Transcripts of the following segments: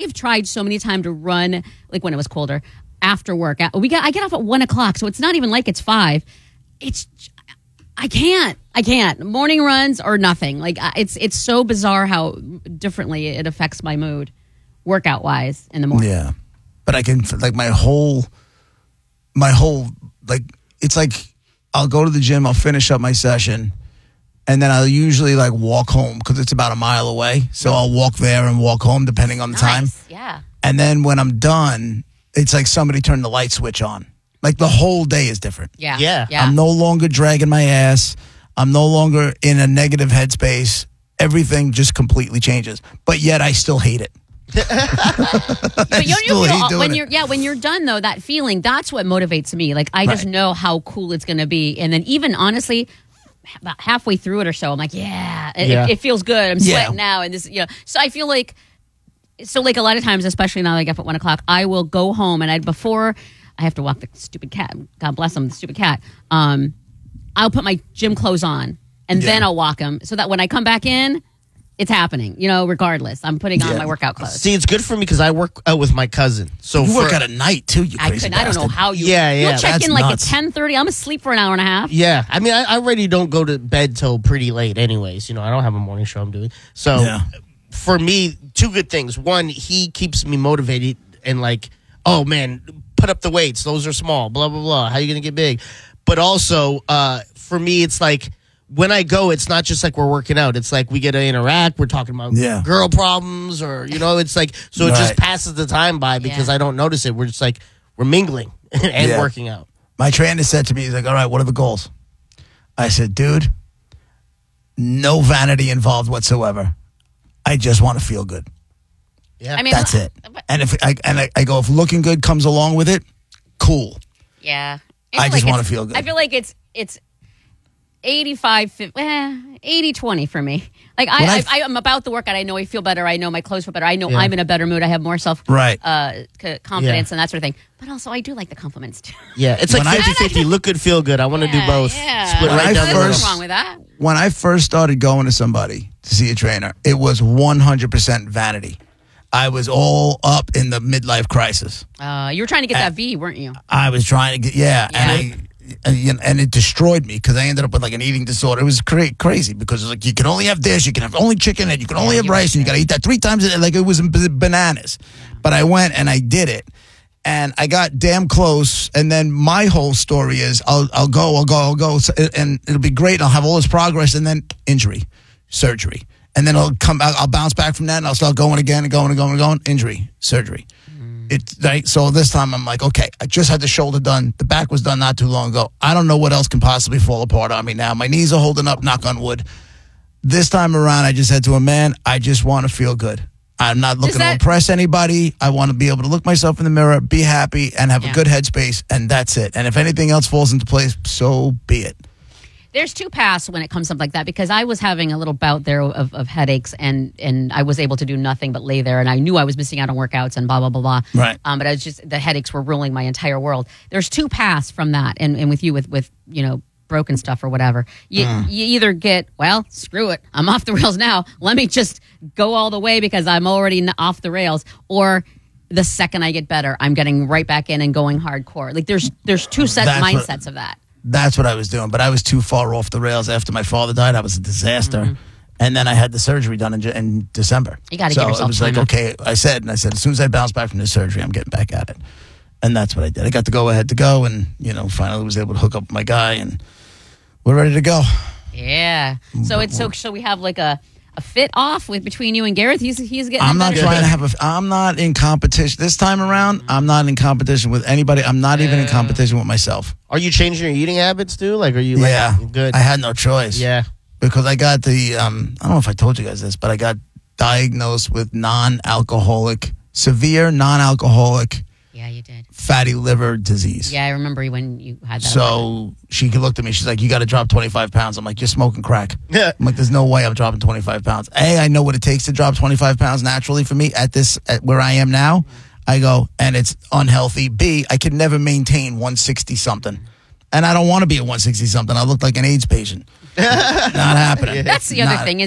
I've tried so many times to run, like when it was colder, after work. I get off at 1 o'clock, so it's not even like it's 5. I can't. Morning runs or nothing. Like it's so bizarre how differently it affects my mood, workout wise, in the morning. Yeah, but I can like my whole like it's like I'll go to the gym, I'll finish up my session, and then I'll usually like walk home because it's about a mile away. So I'll walk there and walk home depending on the time. Yeah. And then when I'm done, it's like somebody turned the light switch on. Like the whole day is different. Yeah. I'm no longer dragging my ass. I'm no longer in a negative headspace. Everything just completely changes. But yet I still hate it. But when you're done though, that feeling, that's what motivates me. Like I just know how cool it's going to be. And then even honestly, about halfway through it or so, I'm like, it feels good. I'm sweating now. And this, so I feel like, a lot of times, especially now that I get up at 1 o'clock, I will go home and before I have to walk the stupid cat. God bless him, the stupid cat. I'll put my gym clothes on and then I'll walk him so that when I come back in, it's happening. Regardless, I'm putting on my workout clothes. See, it's good for me because I work out with my cousin. So you work out at night too. You crazy bastard. I don't know how you. Yeah. You'll check in nuts. at 10:30. I'm asleep for an hour and a half. Yeah, I mean, I already don't go to bed till pretty late, anyways. I don't have a morning show I'm doing. So for me, 2 good things. One, he keeps me motivated and like, oh man, put up the weights. Those are small. Blah blah blah. How are you gonna get big? But also, for me, it's like when I go, it's not just like we're working out. It's like we get to interact. We're talking about girl problems, or it's like so. It just passes the time by because I don't notice it. We're just like we're mingling and working out. My trainer said to me, he's like, "All right, what are the goals?" I said, "Dude, no vanity involved whatsoever. I just want to feel good." Yeah, I mean, that's it. And I go, if looking good comes along with it, cool. Yeah, I just want to feel good. I feel like it's 85, 80-20 for me. Like I'm about the workout. I know I feel better. I know my clothes feel better. I know I'm in a better mood. I have more confidence and that sort of thing. But also, I do like the compliments too. Yeah, it's like 50-50. Look good, feel good. I want to do both. Yeah. Split right down the middle. What's wrong with that? When I first started going to somebody to see a trainer, it was 100% vanity. I was all up in the midlife crisis. You were trying to get that V, weren't you? I was trying to get, and it destroyed me because I ended up with like an eating disorder. It was crazy because it was like you can only have this, you can have only chicken, and you can only have rice, and you got to eat that 3 times a day. Like it was bananas. But I went and I did it, and I got damn close. And then my whole story is I'll go, and it'll be great. And I'll have all this progress, and then injury, surgery. And then I'll bounce back from that, and I'll start going again and going, injury, surgery. It's right. So this time I'm like, okay, I just had the shoulder done. The back was done not too long ago. I don't know what else can possibly fall apart on me now. My knees are holding up, knock on wood. This time around, I just said to him, man, I just want to feel good. I'm not looking to impress anybody. I want to be able to look myself in the mirror, be happy, and have a good headspace, and that's it. And if anything else falls into place, so be it. There's 2 paths when it comes to something like that because I was having a little bout there of headaches and I was able to do nothing but lay there and I knew I was missing out on workouts and blah, blah, blah, blah. Right. But I was just, the headaches were ruling my entire world. There's 2 paths from that and with you with broken stuff or whatever. You either get, well, screw it. I'm off the rails now. Let me just go all the way because I'm already off the rails. Or the second I get better, I'm getting right back in and going hardcore. Like there's 2 mindsets of that. That's what I was doing, but I was too far off the rails after my father died. I was a disaster. Mm-hmm. And then I had the surgery done in December. You got to give yourself it was time. like, okay, I said, as soon as I bounce back from the surgery, I'm getting back at it. And that's what I did. I got the go-ahead to go and, finally was able to hook up with my guy and we're ready to go. Yeah. So we have like a fit off between you and Gareth. He's getting. I'm not trying to have I'm not in competition this time around. I'm not in competition with anybody. I'm not even in competition with myself. Are you changing your eating habits too? Like, are you? Good. I had no choice. Yeah. Because I got the I don't know if I told you guys this, but I got diagnosed with severe non-alcoholic. Yeah, you did. Fatty liver disease. Yeah, I remember when you had that. So she looked at me. She's like, you got to drop 25 pounds. I'm like, you're smoking crack. Yeah. I'm like, there's no way I'm dropping 25 pounds. A, I know what it takes to drop 25 pounds naturally for me at where I am now. I go, and it's unhealthy. B, I could never maintain 160 something. And I don't want to be a 160 something. I look like an AIDS patient. Not happening. That's the other thing is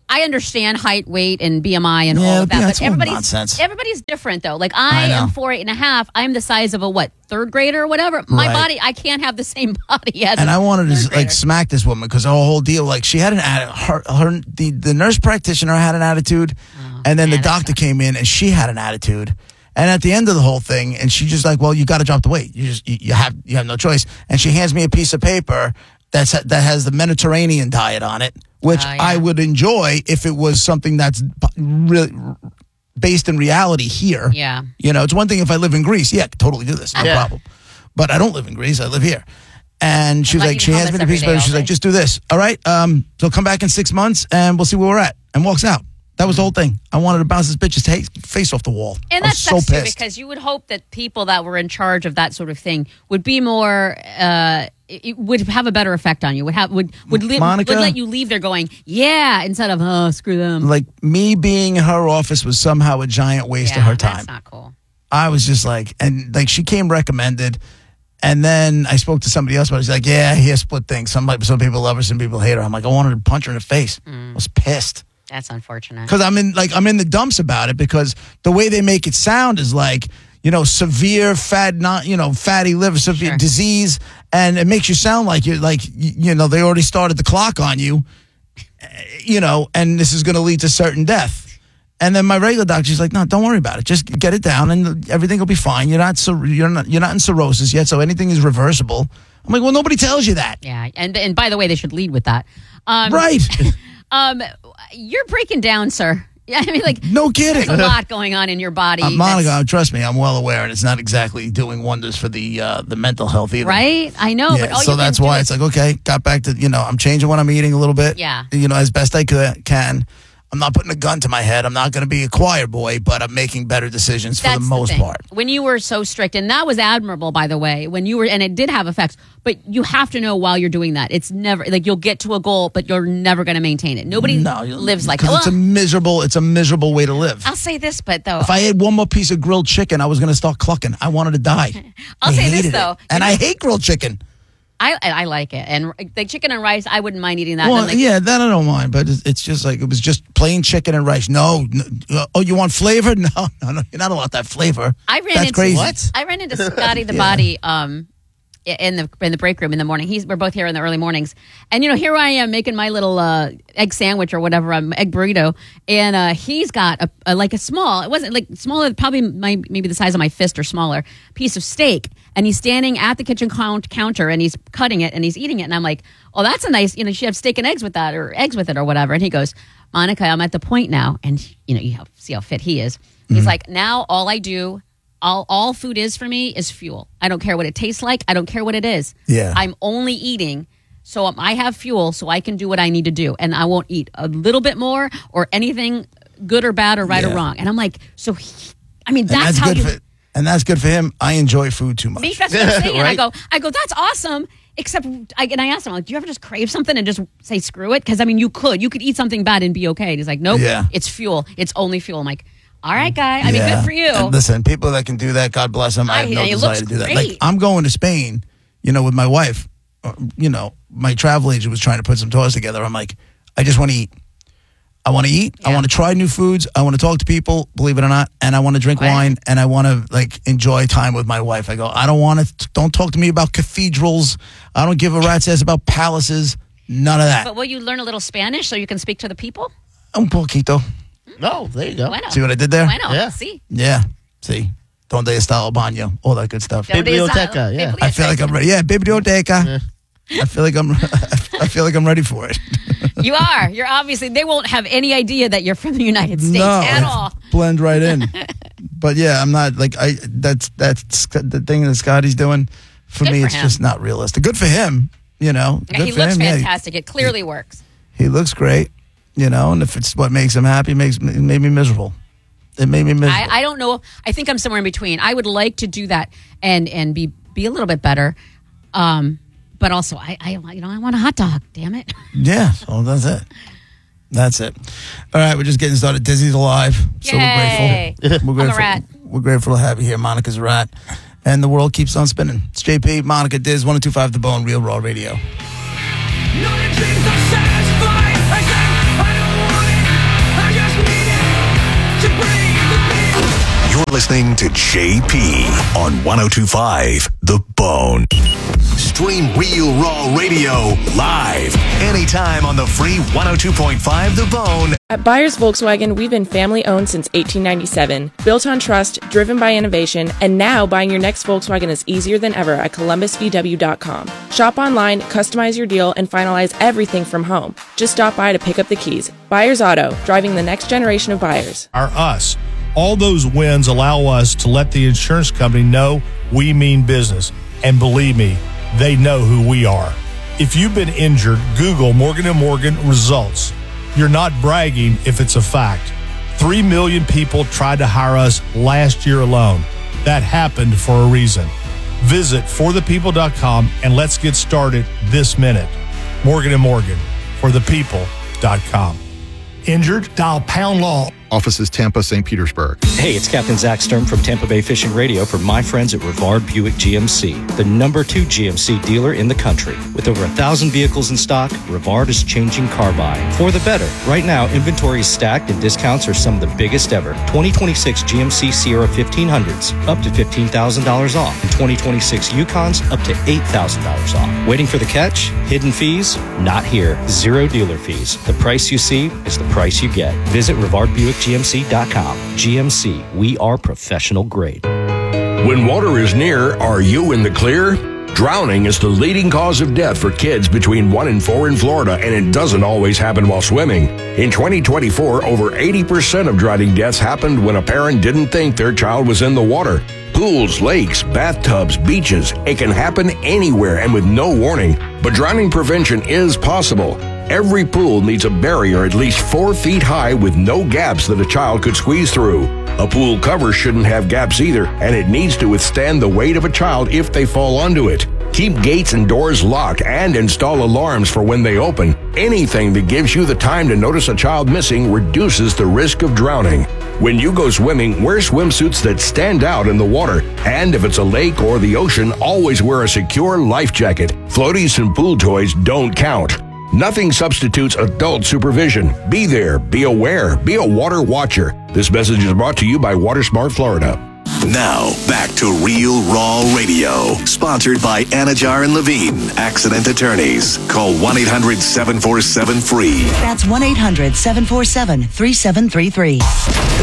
I understand height, weight, and BMI and all of that, that's but all nonsense. everybody's different though. Like I am 4'8.5". I'm the size of a third grader or whatever. My body, I can't have the same body as. And I wanted to like smack this woman because her whole deal, like she had an the nurse practitioner had an attitude, and then the doctor came in and she had an attitude. And at the end of the whole thing, and she just like, well, you got to drop the weight. You have no choice. And she hands me a piece of paper that has the Mediterranean diet on it, which I would enjoy if it was something that's really based in reality here. Yeah. You know, it's one thing if I live in Greece. Yeah, I could totally do this. No problem. But I don't live in Greece. I live here. And she's like, she hands me the piece of paper. She's like, just do this. All right. So come back in 6 months and we'll see where we're at. And walks out. That was the whole thing. I wanted to bounce this bitch's face off the wall. And that's so pissed. Because you would hope that people that were in charge of that sort of thing would be more, it would have a better effect on you. Would let you leave there going, yeah, instead of, oh, screw them. Like me being in her office was somehow a giant waste of her time. That's not cool. I was just like, and like she came recommended. And then I spoke to somebody else, but she's like, yeah, he has split things. Some people love her, some people hate her. I'm like, I wanted to punch her in the face. I was pissed. That's unfortunate. Because I'm in the dumps about it because the way they make it sound is like, you know, severe fatty liver, severe disease, and it makes you sound like you're like, you know, they already started the clock on you, you know, and this is going to lead to certain death. And then my regular doctor, she's like, no, don't worry about it. Just get it down and everything will be fine. You're not in cirrhosis yet, so anything is reversible. I'm like, well, nobody tells you that. Yeah, and by the way, they should lead with that. Right. You're breaking down, sir. Yeah, I mean, like, no kidding. There's a lot going on in your body. Monica, trust me, I'm well aware, and it's not exactly doing wonders for the mental health either. Right? I know. Yeah, but so that's why it's like, okay, got back to, you know, I'm changing what I'm eating a little bit. Yeah. You know, as best I can. I'm not putting a gun to my head. I'm not going to be a choir boy, but I'm making better decisions for the most part. When you were so strict, and that was admirable, by the way, when you were, and it did have effects, but you have to know while you're doing that. It's never, like, you'll get to a goal, but you're never going to maintain it. Nobody lives like that. It's a miserable way to live. I'll say this, but though. If I ate one more piece of grilled chicken, I was going to start clucking. I wanted to die. I'll say this, though. And I hate grilled chicken. I like it. And like chicken and rice, I wouldn't mind eating that. Well, yeah, that I don't mind. But it's just like, it was just plain chicken and rice. No. Oh, you want flavor? No. You're not allowed that flavor. That's crazy. What? I ran into Scotty the Body in the break room in the morning. We're both here in the early mornings. And, you know, here I am making my little egg sandwich or whatever, egg burrito. And he's got a small, it wasn't like smaller, probably maybe the size of my fist or smaller, piece of steak. And he's standing at the kitchen counter and he's cutting it and he's eating it. And I'm like, oh, that's a nice, you know, you have steak and eggs with that or eggs with it or whatever. And he goes, Monica, I'm at the point now. And, you know, see how fit he is. He's like, now all I do, all food is for me is fuel. I don't care what it tastes like. I don't care what it is. Yeah. I'm only eating so I have fuel so I can do what I need to do. And I won't eat a little bit more or anything good or bad or right or wrong. And I'm like, that's how you... And that's good for him. I enjoy food too much. Me, that's what I'm saying. Right? I go, that's awesome. Except, I asked him, like, do you ever just crave something and just say screw it? Because I mean, you could eat something bad and be okay. And he's like, nope, it's fuel. It's only fuel. I'm like, all right, guy. I mean, good for you. And listen, people that can do that, God bless them. I have no desire to do that. Like, I'm going to Spain, you know, with my wife. You know, my travel agent was trying to put some tours together. I'm like, I just want to eat. I want to eat. Yeah. I want to try new foods. I want to talk to people, believe it or not, and I want to drink wine, and I want to like enjoy time with my wife. I go, I don't want to. Don't talk to me about cathedrals. I don't give a rat's ass about palaces. None of that. But will you learn a little Spanish so you can speak to the people? Un poquito. No, there you go. Bueno. See what I did there? Bueno. Yeah. See. Yeah. See. Donde está el baño? All that good stuff. Biblioteca. Yeah. I feel like I'm ready. Yeah, biblioteca. Yeah. I feel like I'm ready for it. You are. You're obviously. They won't have any idea that you're from the United States at all. Blend right in. But yeah, I'm not like that's the thing that Scotty's doing. For me, it's just not realistic. Good for him, you know. Yeah, he looks fantastic. It clearly works. He looks great, you know. And if it's what makes him happy, it made me miserable. It made me miserable. I don't know. I think I'm somewhere in between. I would like to do that and be a little bit better. But also, I want a hot dog. Damn it. Yeah. So that's it. That's it. All right, we're just getting started. Dizzy's alive, so Yay. We're grateful. I'm a rat. We're grateful to have you here. Monica's a rat, and the world keeps on spinning. It's JP, Monica, Diz, 102.5 The Bone, Real Raw Radio. No, your dreams are satisfied. I said I don't want it. You're listening to JP on 102.5 The Bone. Stream Real Raw Radio live anytime on the free 102.5 The Bone. At Byers Volkswagen, we've been family-owned since 1897, built on trust, driven by innovation, and now buying your next Volkswagen is easier than ever at ColumbusVW.com. Shop online, customize your deal, and finalize everything from home. Just stop by to pick up the keys. Byers Auto, driving the next generation of buyers. Are us. All those wins allow us to let the insurance company know we mean business. And believe me, they know who we are. If you've been injured, Google Morgan & Morgan results. You're not bragging if it's a fact. 3 million people tried to hire us last year alone. That happened for a reason. Visit forthepeople.com and let's get started this minute. Morgan & Morgan, forthepeople.com. Injured? Dial pound law. Offices Tampa, St. Petersburg. Hey, it's Captain Zach Sturm from Tampa Bay Fishing Radio for my friends at Rivard Buick GMC, the #2 GMC dealer in the country. With over 1,000 vehicles in stock, Rivard is changing car buying for the better. Right now, inventory is stacked and discounts are some of the biggest ever. 2026 GMC Sierra 1500s, up to $15,000 off. And 2026 Yukons, up to $8,000 off. Waiting for the catch? Hidden fees? Not here. Zero dealer fees. The price you see is the price you get. Visit RivardBuickGMC.com. GMC, we are professional grade. When water is near, are you in the clear? Drowning is the leading cause of death for kids between 1 and 4 in Florida, and it doesn't always happen while swimming. In 2024, over 80% of drowning deaths happened when a parent didn't think their child was in the water. Pools, lakes, bathtubs, beaches, it can happen anywhere and with no warning. But drowning prevention is possible. Every pool needs a barrier at least 4 feet high with no gaps that a child could squeeze through. A pool cover shouldn't have gaps either, and it needs to withstand the weight of a child if they fall onto it. Keep gates and doors locked and install alarms for when they open. Anything that gives you the time to notice a child missing reduces the risk of drowning. When you go swimming, wear swimsuits that stand out in the water. And if it's a lake or the ocean, always wear a secure life jacket. Floaties and pool toys don't count. Nothing substitutes adult supervision. Be there, be aware, be a water watcher. This message is brought to you by WaterSmart Florida. Now, back to Real Raw Radio. Sponsored by Anajar and Levine, accident attorneys. Call 1-800-747-FREE. That's 1-800-747-3733.